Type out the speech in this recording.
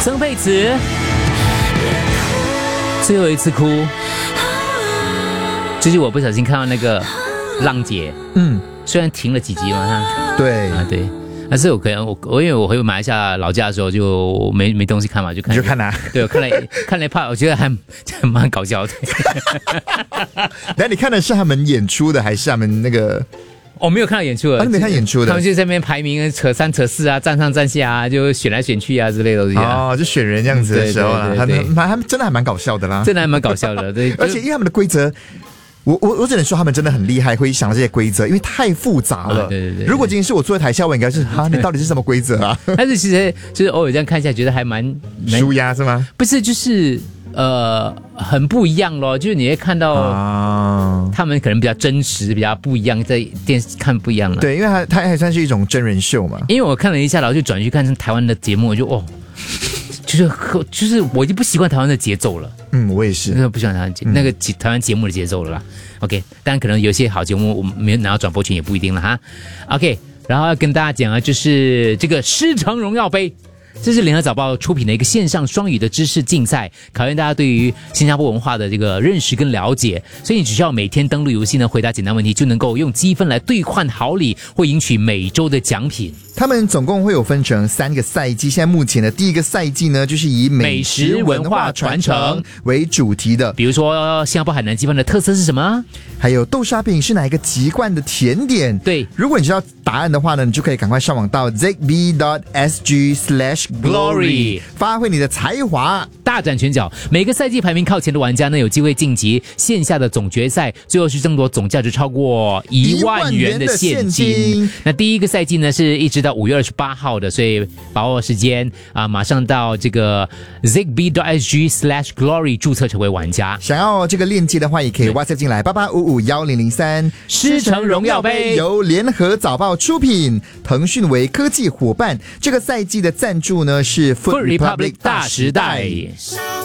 曾沛慈最后一次哭，就是我不小心看到那个浪姐，虽然停了几集嘛， 对对，但是我可能我因为我回马来西亚老家的时候就没东西看嘛，就看你就看啊， 对，我看了一 part， 我觉得还蛮搞笑的。 那你看的是他们演出的，还是他们那个？ 我没有看到演出的， 你没看演出的， 他们就在那边排名扯3扯4啊，站上站下啊，就选来选去啊之类的东西啊。 就选人这样子的时候啦，他们真的还蛮搞笑的啦， 真的还蛮搞笑的，对。 而且因为他们的规则。我只能说他们真的很厉害，会想到这些规则，因为太复杂了。 对。 如果今天是我坐在台下，我应该是你到底是什么规则啊？ 但是其实就是偶尔这样看一下，觉得还蛮舒压是吗？ 不是，就是很不一样咯。就是你会看到他们可能比较真实，比较不一样，在电视看不一样了。 对，因为它还算是一种真人秀嘛。 因为我看了一下，然后就转去看台湾的节目，我就就是我已经不习惯台湾的节奏了。 我也是， 不喜欢那个台湾节目的节奏了啦。OK， 当然可能有些好节目我们没有拿到转播权也不一定了哈。OK， 然后要跟大家讲啊，就是这个狮城荣耀杯。这是联合早报出品的一个线上双语的知识竞赛，考验大家对于新加坡文化的这个认识跟了解。所以你只需要每天登录游戏呢，回答简单问题，就能够用积分来兑换好礼，会赢取每周的奖品。 他们总共会有分成3个赛季，现在目前的第一个赛季呢，就是以美食文化传承为主题的。 比如说新加坡海南鸡饭的特色是什么？ 还有豆沙饼是哪一个籍贯的甜点？ 对， 如果你知道答案的话呢，你就可以赶快上网到 zigb.sg/glory 发挥你的才华， 大展拳脚。每个赛季排名靠前的玩家呢，有机会晋级线下的总决赛，最后是争夺总价值超过1万元的现金。那第一个赛季呢，是一直到5月28号的，所以把握时间啊，马上到这个 zigb.sg/glory 注册成为玩家。 想要这个链接的话，也可以 WhatsApp 进来88551003。 狮城荣耀杯由联合早报出品，腾讯为科技伙伴。这个赛季的赞助呢是 Food Republic 大时代。